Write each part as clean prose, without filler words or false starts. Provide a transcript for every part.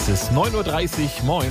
Es ist 9:30 Uhr. Moin.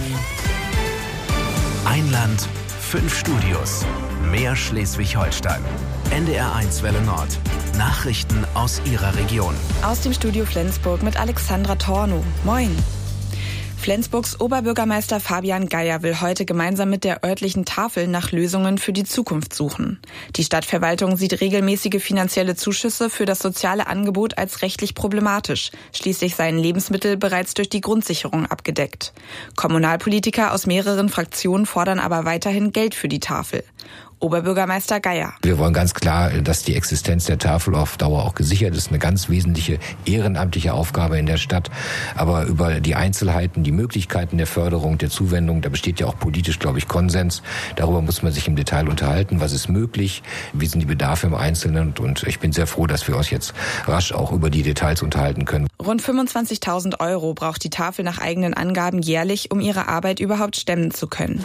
Ein Land, 5 Studios. Mehr Schleswig-Holstein. NDR1 Welle Nord. Nachrichten aus Ihrer Region. Aus dem Studio Flensburg mit Alexandra Tornow. Moin. Flensburgs Oberbürgermeister Fabian Geier will heute gemeinsam mit der örtlichen Tafel nach Lösungen für die Zukunft suchen. Die Stadtverwaltung sieht regelmäßige finanzielle Zuschüsse für das soziale Angebot als rechtlich problematisch. Schließlich seien Lebensmittel bereits durch die Grundsicherung abgedeckt. Kommunalpolitiker aus mehreren Fraktionen fordern aber weiterhin Geld für die Tafel. Oberbürgermeister Geier. Wir wollen ganz klar, dass die Existenz der Tafel auf Dauer auch gesichert ist. Eine ganz wesentliche ehrenamtliche Aufgabe in der Stadt. Aber über die Einzelheiten, die Möglichkeiten der Förderung, der Zuwendung, da besteht ja auch politisch, glaube ich, Konsens. Darüber muss man sich im Detail unterhalten. Was ist möglich? Wie sind die Bedarfe im Einzelnen? Und ich bin sehr froh, dass wir uns jetzt rasch auch über die Details unterhalten können. Rund 25.000 € braucht die Tafel nach eigenen Angaben jährlich, um ihre Arbeit überhaupt stemmen zu können.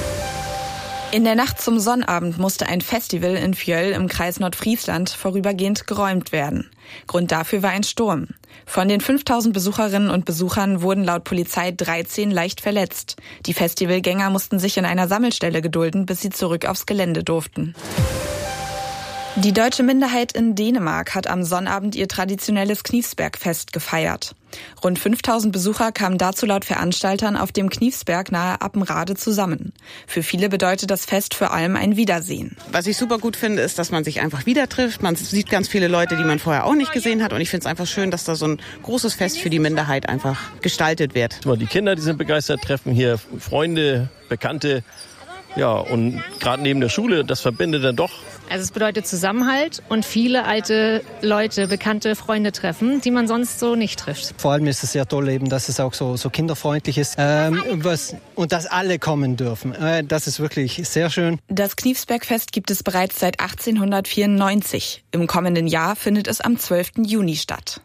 In der Nacht zum Sonnabend musste ein Festival in Fjöll im Kreis Nordfriesland vorübergehend geräumt werden. Grund dafür war ein Sturm. Von den 5.000 Besucherinnen und Besuchern wurden laut Polizei 13 leicht verletzt. Die Festivalgänger mussten sich in einer Sammelstelle gedulden, bis sie zurück aufs Gelände durften. Die deutsche Minderheit in Dänemark hat am Sonnabend ihr traditionelles Knivsbergfest gefeiert. Rund 5.000 Besucher kamen dazu laut Veranstaltern auf dem Knivsberg nahe Appenrade zusammen. Für viele bedeutet das Fest vor allem ein Wiedersehen. Was ich super gut finde, ist, dass man sich einfach wieder trifft. Man sieht ganz viele Leute, die man vorher auch nicht gesehen hat. Und ich finde es einfach schön, dass da so ein großes Fest für die Minderheit einfach gestaltet wird. Die Kinder, die sind begeistert, treffen hier Freunde, Bekannte. Ja, und gerade neben der Schule, das verbindet dann doch. Also es bedeutet Zusammenhalt und viele alte Leute, bekannte Freunde treffen, die man sonst so nicht trifft. Vor allem ist es sehr toll, eben, dass es auch so kinderfreundlich ist und dass alle kommen dürfen. Das ist wirklich sehr schön. Das Knivsbergfest gibt es bereits seit 1894. Im kommenden Jahr findet es am 12. Juni statt.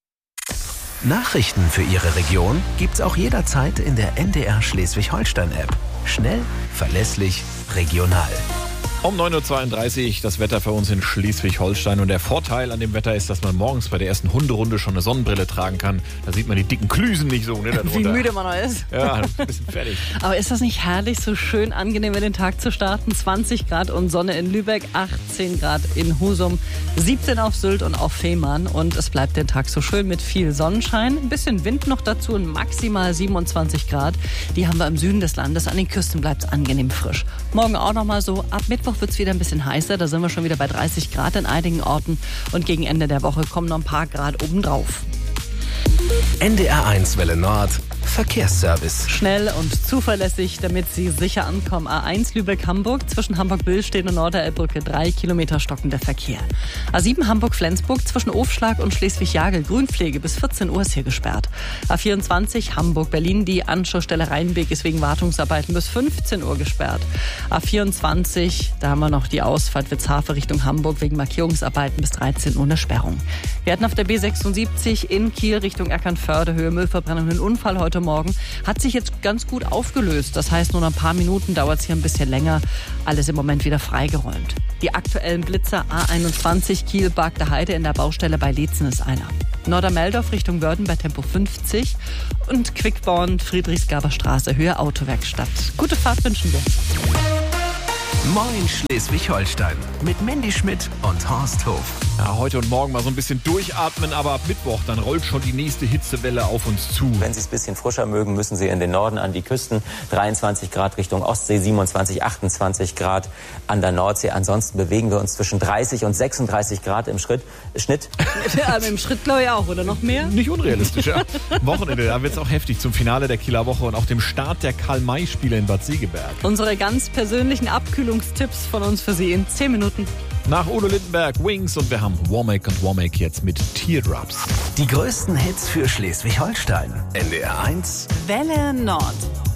Nachrichten für Ihre Region gibt's auch jederzeit in der NDR Schleswig-Holstein-App. Schnell, verlässlich, regional. Um 9:32 Uhr das Wetter für uns in Schleswig-Holstein. Und der Vorteil an dem Wetter ist, dass man morgens bei der ersten Hunderunde schon eine Sonnenbrille tragen kann. Da sieht man die dicken Klüsen nicht so. Ne, wie müde man noch ist. Ja, ein bisschen fertig. Aber ist das nicht herrlich, so schön angenehm in den Tag zu starten? 20 Grad und Sonne in Lübeck, 18 Grad in Husum, 17 auf Sylt und auf Fehmarn. Und es bleibt den Tag so schön mit viel Sonnenschein. Ein bisschen Wind noch dazu und maximal 27 Grad. Die haben wir im Süden des Landes. An den Küsten bleibt es angenehm frisch. Morgen auch noch mal so. Ab Mittwoch wird es wieder ein bisschen heißer. Da sind wir schon wieder bei 30 Grad in einigen Orten. Und gegen Ende der Woche kommen noch ein paar Grad obendrauf. NDR1 Welle Nord. Verkehrsservice. Schnell und zuverlässig, damit Sie sicher ankommen. A1 Lübeck-Hamburg, zwischen Hamburg-Billstedt und Norderelbbrücke 3 Kilometer stockender Verkehr. A7 Hamburg-Flensburg, zwischen Ofschlag und Schleswig-Jagel, Grünpflege, bis 14 Uhr ist hier gesperrt. A24 Hamburg-Berlin, die Anschlussstelle Rheinweg ist wegen Wartungsarbeiten bis 15 Uhr gesperrt. A24, da haben wir noch die Ausfahrt Witzhafe Richtung Hamburg wegen Markierungsarbeiten bis 13 Uhr eine Sperrung. Wir hatten auf der B76 in Kiel Richtung Eckernförde Höhe Müllverbrennung einen Unfall heute Morgen. Hat sich jetzt ganz gut aufgelöst. Das heißt, nur noch ein paar Minuten dauert es hier ein bisschen länger. Alles im Moment wieder freigeräumt. Die aktuellen Blitzer A21 Kiel-Bagde Heide in der Baustelle bei Leetzen ist einer. Nordermeldorf Richtung Wörden bei Tempo 50 und Quickborn Friedrichsgaber Straße Höhe Autowerkstatt. Gute Fahrt wünschen wir. Moin Schleswig-Holstein mit Mandy Schmidt und Horst Hof. Ja, heute und morgen mal so ein bisschen durchatmen, aber ab Mittwoch, dann rollt schon die nächste Hitzewelle auf uns zu. Wenn Sie es ein bisschen frischer mögen, müssen Sie in den Norden an die Küsten. 23 Grad Richtung Ostsee, 27, 28 Grad an der Nordsee. Ansonsten bewegen wir uns zwischen 30 und 36 Grad im Schnitt. Ja, im Schritt glaube ich auch, oder noch mehr? Nicht unrealistisch, ja. Wochenende, da wird es auch heftig zum Finale der Kieler Woche und auch dem Start der Karl-May-Spiele in Bad Segeberg. Unsere ganz persönlichen Abkühlungstipps von uns für Sie in 10 Minuten. Nach Udo Lindenberg, Wings und wir haben Womack und Womack jetzt mit Teardrops. Die größten Hits für Schleswig-Holstein. NDR1 Welle Nord.